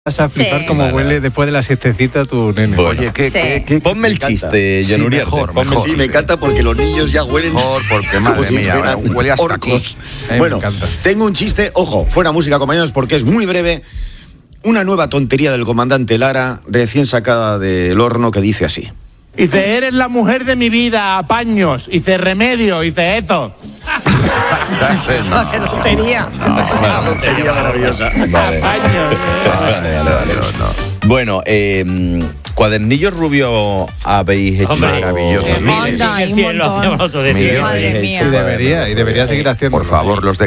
Vas a flipar como huele después de la siestecita tu nene. Oye, ponme el chiste, John Uriarte. Mejor. Sí, me encanta porque los niños ya huelen. Mejor, porque madre mía, huele hasta aquí. Bueno, tengo un chiste, ojo, fuera música, compañeros, porque es muy breve. Una nueva tontería del comandante Lara, recién sacada del horno, que dice así. Dice, eres la mujer de mi vida, apaños. Dice, remedio. Dice, eso. ¡Qué tontería! Una tontería maravillosa. Vale. Bueno, cuadernillos rubios habéis hecho. Maravilloso. Hay un montón. Madre mía. Y debería seguir haciendo. Por favor, los de